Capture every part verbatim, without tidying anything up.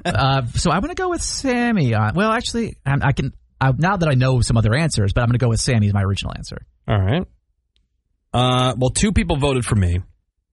uh, so I'm going to go with Sammy. Uh, well, actually, I, I can I, now that I know some other answers, but I'm going to go with Sammy as my original answer. All right. Uh, well, two people voted for me.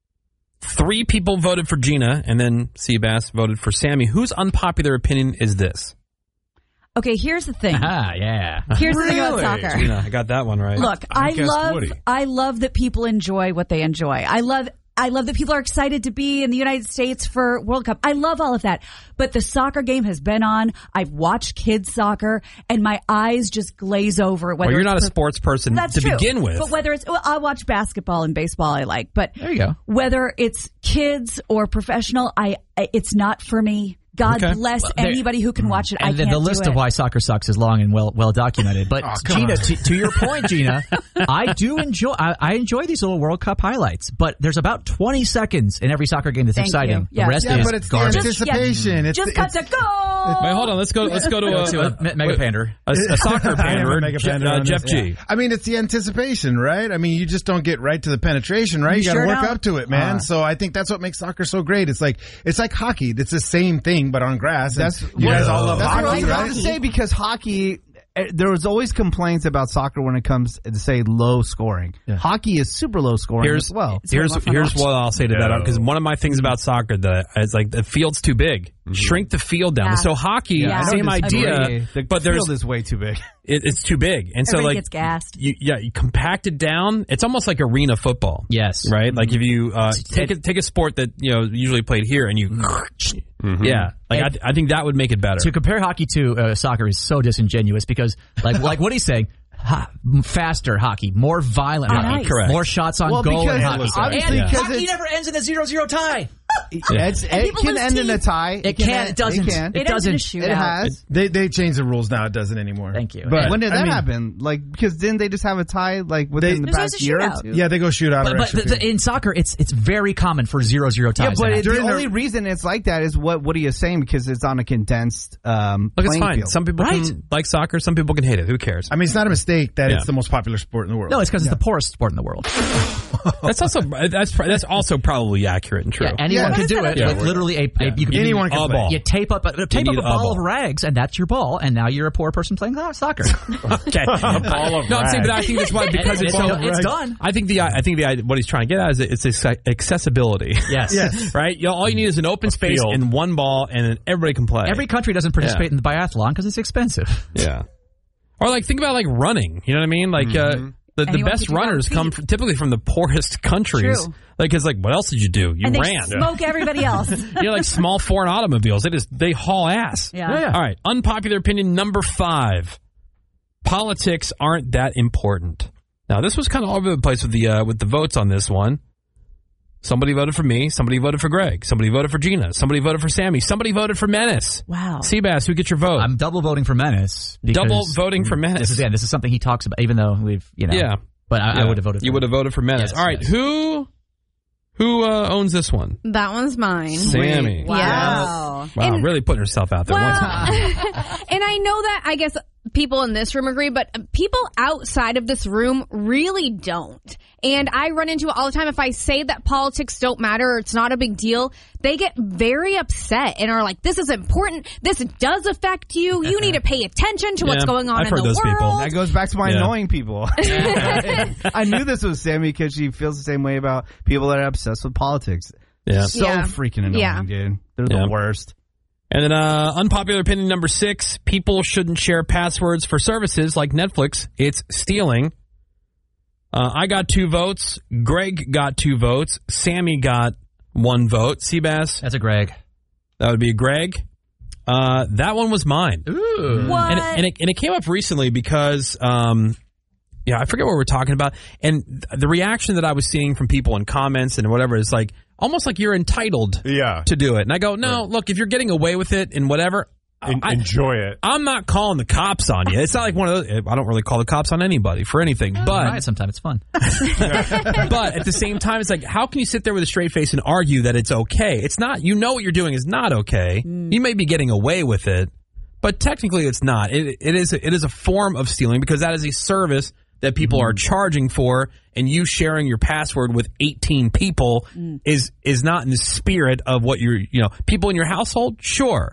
Three people voted for Gina, and then Seabass voted for Sammy. Whose unpopular opinion is this? Okay, here's the thing. Ah, yeah. Here's really? the thing about soccer. Gina, I got that one right. Look, I, I love Woody. I love that people enjoy what they enjoy. I love I love that people are excited to be in the United States for World Cup. I love all of that. But the soccer game has been on. I've watched kids soccer, and my eyes just glaze over. Whether well, you're not it's a sports person That's to true. begin with. But whether it's, well, I watch basketball and baseball I like. But there you go. Whether it's kids or professional, I it's not for me. God okay. bless well, there, anybody who can watch it. And I the, can't the list do of it. why soccer sucks is long and well well documented. But oh, Gina, to, to your point, Gina, I do enjoy I, I enjoy these little World Cup highlights. But there's about twenty seconds in every soccer game that's Thank exciting. you. The Yes. rest Yeah, is but it's garbage. the anticipation. Just, it's, just got it's, to go. Wait, hold on. Let's go. Let's go to Let's do a, a me- mega pander. a, a soccer I am a panderer, mega Je- pander uh, on Jeff this. G. I mean, it's the anticipation, right? I mean, you just don't get right to the penetration, right? You, You got to sure work don't. up to it, man. Uh. So I think that's what makes soccer so great. It's like it's like hockey. It's the same thing, but on grass. And That's you guys all love That's what I hockey, was about right? to say, because hockey, eh, there was always complaints about soccer when it comes to, say, low scoring. Yeah. Hockey is super low scoring Here's as well. here's more fun here's to watch. what I'll say to that No. because one of my things about soccer that is like the field's too big. Shrink the field down. Yeah. So hockey, Yeah. same I idea, disagree. The but there's field is way too big. it, it's too big, and so Everybody like gets gassed. You, yeah, you compact it down. It's almost like arena football. Yes. Right? Like if you uh, take a, take a sport that you know usually played here, and you, yeah, like I, th- I think that would make it better. To compare hockey to uh, soccer is so disingenuous because, like, like what he's saying, ha, faster hockey, more violent Oh, hockey, nice. Correct. more shots on Well, goal in because hockey. obviously and because hockey it's- never ends in a zero zero tie. It's, it people can lose end in a teeth. tie. It can't. end- It doesn't. It can. It, ends in a shootout. It has. They they changed the rules now. It doesn't anymore. Thank you. But When did I that mean, happen? Like, because didn't they just have a tie like within They- the There's past always a year or shootout. two? Yeah, they go shoot out. But, or but extra the, the, period. in soccer, it's it's very common for zero zero ties. Yeah, but to it, happen. the During the- only reason it's like that is what Woody is saying, because it's on a condensed um, Look, it's playing fine. field. Some people Right. can like soccer. Some people can hate it. Who cares? I mean, it's not a mistake that Yeah. it's the most popular sport in the world. no, it's because it's the poorest sport in the world. That's also that's that's also probably accurate and true. Yeah, anyone Yeah. can do it Yeah, with we're- literally a, a you can Anyone a can play. ball. You tape up a, tape up need a a ball ball. of rags, and that's your ball, and now you're a poor person playing soccer. Okay, a ball of no, I'm saying, but I think that's why because it's it's, so. it's done. I think the I think the what he's trying to get at is it's acce- accessibility. Yes. Yes. Right? You know, all you need is an open space field. and one ball, and then everybody can play. Every country doesn't participate Yeah. in the biathlon because it's expensive. yeah. Or like think about like running. You know what I mean? Like uh, the, the Anyone best can do that runners with come feet. from, typically from the poorest countries. True. Like, cause like what else did you do? You And they ran. smoke everybody else. You're like small foreign automobiles. They just they haul ass. Yeah. Yeah, yeah. All right. Unpopular opinion number five: politics aren't that important. Now this was kind of all over the place with the uh, with the votes on this one. Somebody voted for me. Somebody voted for Greg. Somebody voted for Gina. Somebody voted for Sammy. Somebody voted for Menace. Wow. Seabass, who gets your vote? I'm double voting for Menace. because Double voting for Menace. This is yeah. This is something he talks about, even though we've you know. Yeah. But I, Yeah. I would have voted. For You would have voted for Menace. Yes, All right. yes. Who who uh, owns this one? That one's mine. Sammy. Wow. Wow, And- really putting herself out there. Well, Once again. and I know that I guess people in this room agree, but people outside of this room really don't. And I run into it all the time. If I say that politics don't matter or it's not a big deal, they get very upset and are like, this is important. This does affect you. You need to pay attention to what's Yeah, going on I've in heard the those world. people. That goes back to my Yeah. annoying people. I knew this was Sammy because she feels the same way about people that are obsessed with politics. Yeah. So Yeah. freaking annoying, Yeah. dude. They're Yeah. the worst. And then uh, unpopular opinion number six, people shouldn't share passwords for services like Netflix. It's stealing. Uh, I got two votes. Greg got two votes. Sammy got one vote. Seabass, That's a Greg. that would be Greg. Uh, that one was mine. Ooh. What? And it, and, it, and it came up recently because, um, yeah, I forget what we're talking about. And th- the reaction that I was seeing from people in comments and whatever is like, almost like you're entitled Yeah. to do it. And I go, no, look, if you're getting away with it and whatever, En- I, enjoy it. I'm not calling the cops on you. It's not like one of those, I don't really call the cops on anybody for anything. Try But it sometime. It's fun. but at the same time, it's like, how can you sit there with a straight face and argue that it's okay? It's not. You know what you're doing is not okay. You may be getting away with it, but technically it's not. It, it is it is a form of stealing because that is a service that people are charging for, and you sharing your password with eighteen people is is not in the spirit of what you're, you know, people in your household, sure.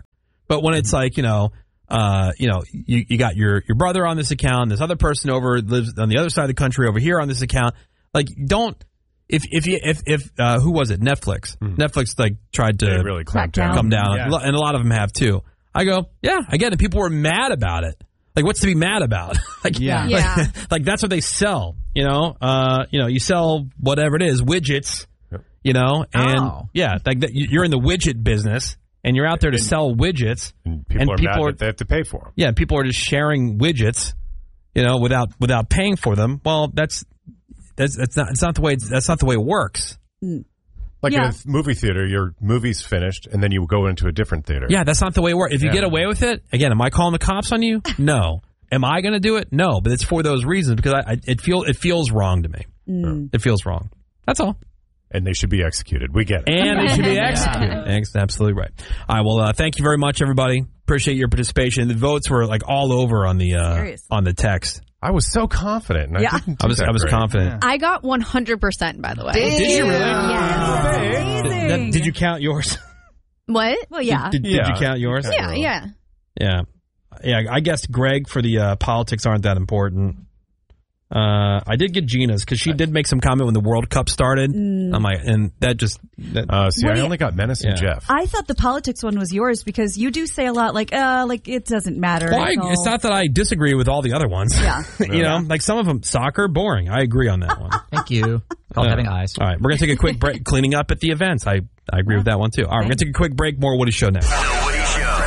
But when it's like, you know, uh, you know, you, you got your, your brother on this account, this other person over lives on the other side of the country over here on this account. Like, don't if if you if if uh, who was it? Netflix. Mm. Netflix like tried to they really clamp down. come down, Yeah. and a lot of them have too. I go, yeah, I get it. People were mad about it. Like, what's to be mad about? like, Yeah. like, Yeah. like that's what they sell. You know, uh, you know, you sell whatever it is, widgets. Yep. You know, and Oh. yeah, like that, you're in the widget business, and you're out there to And- sell widgets, And people and are people mad are that they have to pay for them. yeah, people are just sharing widgets, you know, without without paying for them. Well, that's that's that's not it's not the way that's not the way it works. Like Yeah. in a th- movie theater, your movie's finished, and then you go into a different theater. Yeah, that's not the way it works. If you Yeah. get away with it, again, am I calling the cops on you? No. Am I going to do it? No. But it's for those reasons because I, I it feel it feels wrong to me. Mm. It feels wrong. That's all. And they should be executed. We get it. And they should be executed. Ex- Absolutely right. All right. Well, uh, thank you very much, everybody. Appreciate your participation. The votes were like all over on the uh, Serious. on the text. I was so confident. And Yeah. I, didn't I was do that I was great. confident. I got one hundred percent, by the way. Did you really? Yes. Amazing. That- did you count yours? What? Well, yeah. Did, did Yeah. you count yours? Yeah, yeah. Yeah. Yeah, I guess Greg for the uh, politics aren't that important. Uh, I did get Gina's because she did make some comment when the World Cup started. I'm like, and that just that, Uh, see, What do I you- only got Menace and Yeah. Jeff. I thought the politics one was yours because you do say a lot like, uh, like it doesn't matter. well, I, It's all- it's not that I disagree with all the other ones. Yeah. you know, like some of them, soccer, boring. I agree on that one. Thank you. Called Yeah. having eyes. All right, we're gonna take a quick break. Cleaning up at the events. I I agree with that one too. All right, we're gonna take a quick break. More Woody Show next. Woody Show.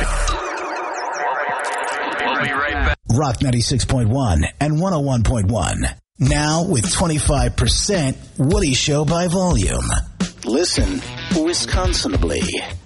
We'll be right back. Rock ninety-six point one and one oh one point one. Now with twenty-five percent Woody Show by volume. Listen Wisconsinably.